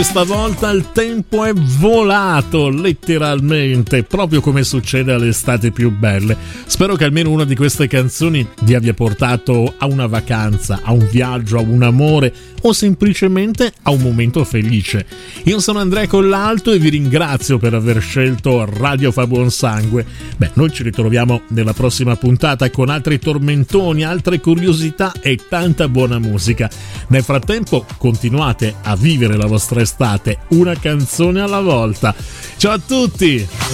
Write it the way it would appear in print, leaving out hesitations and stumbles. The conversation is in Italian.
Stavolta il tempo è volato letteralmente, proprio come succede alle estati più belle. Spero che almeno una di queste canzoni vi abbia portato a una vacanza, a un viaggio, a un amore o semplicemente a un momento felice. Io sono Andrea Collalto e vi ringrazio per aver scelto Radio Fa Buon Sangue. Noi ci ritroviamo nella prossima puntata con altri tormentoni, altre curiosità e tanta buona musica. Nel frattempo continuate a vivere la vostra estate, una canzone alla volta. Ciao a tutti!